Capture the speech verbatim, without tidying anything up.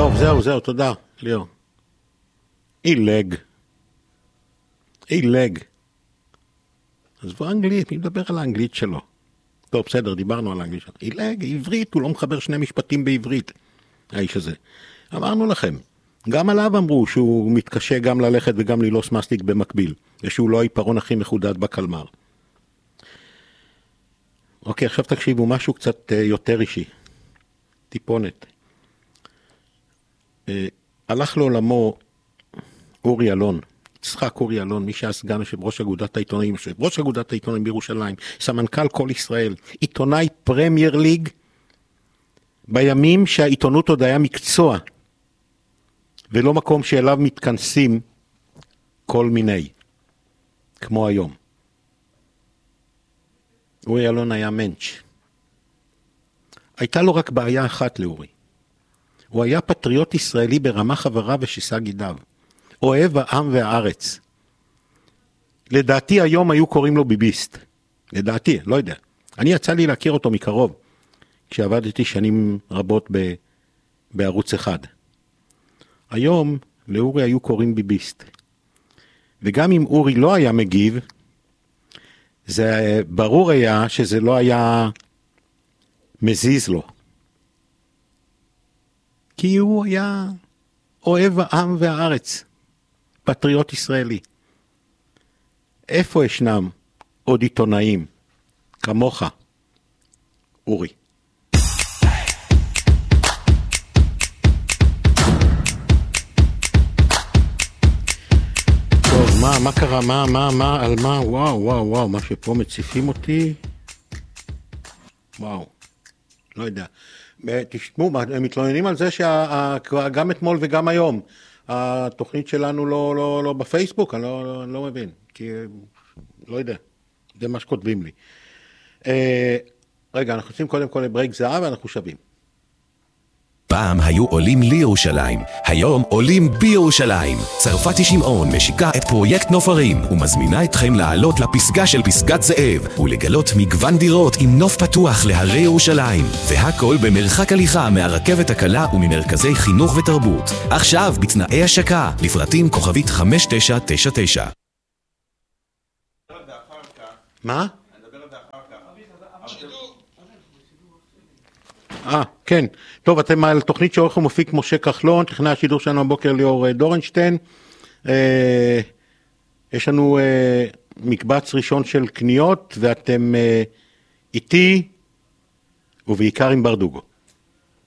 טוב, זהו, זהו, תודה, ליאור. אילג. אילג. אז בוא אנגלית, מי מדבר על האנגלית שלו? טוב, בסדר, דיברנו על האנגלית שלו. אילג, עברית, הוא לא מחבר שני משפטים בעברית, האיש הזה. אמרנו לכם, גם עליו אמרו שהוא מתקשה גם ללכת וגם ללוס מסטיק במקביל, ושהוא לא העיפרון הכי מחודד בקלמר. אוקיי, עכשיו תקשיבו, משהו קצת יותר אישי. טיפונת. הלך לעולמו אורי אלון, יצחק אורי אלון, מי שהיה סגן יושב ראש אגודת העיתונאים, יושב ראש אגודת העיתונאים בירושלים, סמנכ"ל כל ישראל, עיתונאי פרמייר ליג, בימים שהעיתונות עוד היה מקצוע, ולא מקום שאליו מתכנסים כל מיני, כמו היום. אורי אלון היה מנץ'. הייתה לו רק בעיה אחת לאורי. הוא היה פטריוט ישראלי ברמה חברה ושיסה גידיו. אוהב העם והארץ. לדעתי היום היו קוראים לו ביביסט. לדעתי, לא יודע. אני יצא לי להכיר אותו מקרוב, כשעבדתי שנים רבות ב... בערוץ אחד. היום לאורי היו קוראים ביביסט. וגם אם אורי לא היה מגיב, זה ברור היה שזה לא היה מזיז לו. כי הוא היה אוהב העם והארץ, פטריוט ישראלי. איפה ישנם עוד עיתונאים כמוך, אורי? טוב, מה, מה קרה? מה, מה, מה, על מה? וואו, וואו, וואו, מה שפה מציפים אותי. וואו, לא יודע. תשמעו, הם מתלוננים על זה שגם אתמול וגם היום, התוכנית שלנו לא, לא, לא בפייסבוק, אני לא, לא, לא מבין, כי לא יודע, זה מה שכותבים לי. רגע, אנחנו עושים קודם כל לברייק זהב ואנחנו שווים. פעם היו עולים לירושלים, היום עולים בירושלים. צרפתי שמעון משיקה את פרויקט נופרים ומזמינה אתכם לעלות לפסגה של פסגת זאב ולגלות מגוון דירות עם נוף פתוח להרי ירושלים, והכל במרחק הליכה מהרכבת הקלה וממרכזי חינוך ותרבות. עכשיו בתנאי השקה, לפרטים כוכבית חמש תשע תשע תשע. מה? אה, כן. טוב, אתם על תוכנית שעורך ומפיק משה כחלון, תכנן השידור שלנו הבוקר ליאור דורנשטיין. אה, יש לנו אה, מקבץ ראשון של קניות, ואתם אה, איתי, ובעיקר עם ברדוגו.